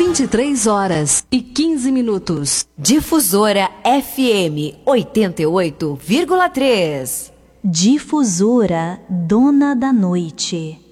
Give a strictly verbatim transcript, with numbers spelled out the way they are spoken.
vinte e três horas e quinze minutos. Difusora F M oitenta e oito vírgula três. Difusora Dona da Noite.